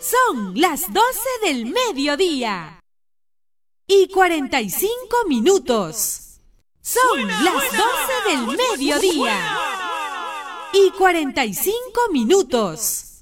Son las 12 del mediodía y 45 minutos. Son las 12 del mediodía y 45 minutos.